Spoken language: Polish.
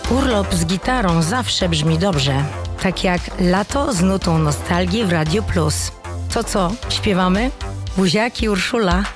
Urlop z gitarą zawsze brzmi dobrze. Tak jak lato z nutą nostalgii w Radio Plus. To co, śpiewamy? Buziaki, Urszula.